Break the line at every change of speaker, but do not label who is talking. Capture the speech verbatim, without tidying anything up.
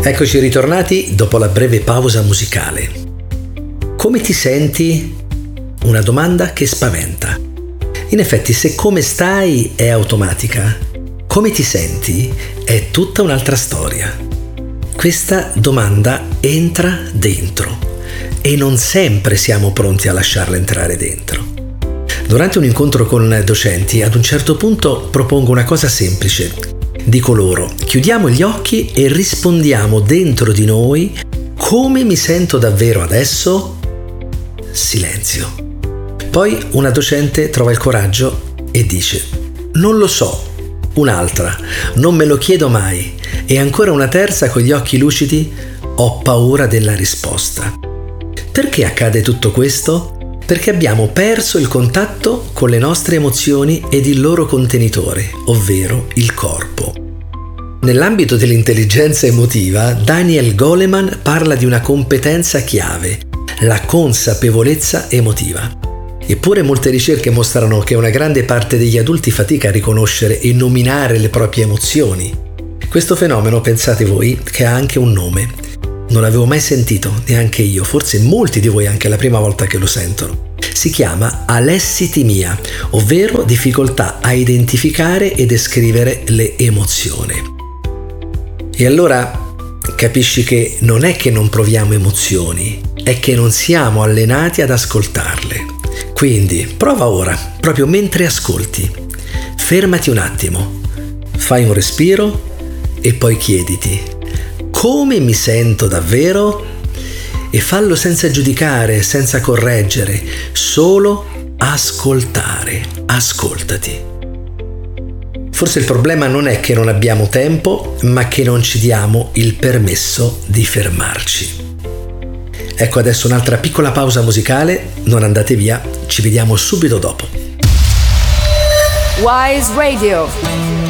Eccoci ritornati dopo la breve pausa musicale. Come ti senti? Una domanda che spaventa. In effetti, se come stai è automatica, come ti senti è tutta un'altra storia. Questa domanda entra dentro e non sempre siamo pronti a lasciarla entrare dentro. Durante un incontro con docenti, ad un certo punto propongo una cosa semplice. Dico loro, chiudiamo gli occhi e rispondiamo dentro di noi come mi sento davvero adesso? Silenzio. Poi una docente trova il coraggio e dice, non lo so. Un'altra, non me lo chiedo mai. E ancora una terza con gli occhi lucidi, ho paura della risposta. Perché accade tutto questo? Perché abbiamo perso il contatto con le nostre emozioni ed il loro contenitore, ovvero il corpo. Nell'ambito dell'intelligenza emotiva, Daniel Goleman parla di una competenza chiave, la consapevolezza emotiva. Eppure molte ricerche mostrano che una grande parte degli adulti fatica a riconoscere e nominare le proprie emozioni. Questo fenomeno, pensate voi, che ha anche un nome. Non l'avevo mai sentito, neanche io, forse molti di voi anche la prima volta che lo sentono. Si chiama alessitimia, ovvero difficoltà a identificare e descrivere le emozioni. E allora capisci che non è che non proviamo emozioni, è che non siamo allenati ad ascoltarle. Quindi prova ora, proprio mentre ascolti. Fermati un attimo, fai un respiro e poi chiediti: come mi sento davvero? E fallo senza giudicare, senza correggere, solo ascoltare. Ascoltati. Forse il problema non è che non abbiamo tempo, ma che non ci diamo il permesso di fermarci. Ecco adesso un'altra piccola pausa musicale, non andate via, ci vediamo subito dopo.
Wise Radio.